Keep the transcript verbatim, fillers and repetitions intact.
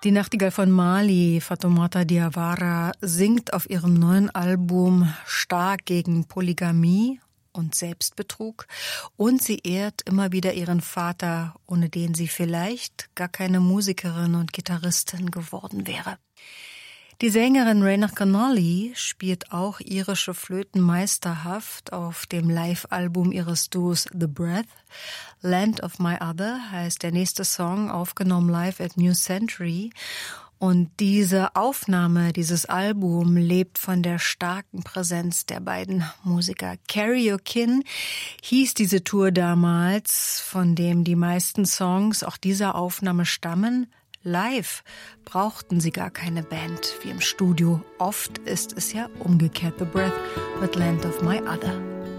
Die Nachtigall von Mali, Fatoumata Diawara, singt auf ihrem neuen Album stark gegen Polygamie und Selbstbetrug und sie ehrt immer wieder ihren Vater, ohne den sie vielleicht gar keine Musikerin und Gitarristin geworden wäre. Die Sängerin Rayna Connolly spielt auch irische Flöten meisterhaft auf dem Live-Album ihres Duos The Breath. Land of My Other heißt der nächste Song, aufgenommen live at New Century. Und diese Aufnahme, dieses Album lebt von der starken Präsenz der beiden Musiker. Carry Your Kin hieß diese Tour damals, von dem die meisten Songs auch dieser Aufnahme stammen. Live brauchten sie gar keine Band wie im Studio. Oft ist es ja umgekehrt. The Breath with Land of My Other.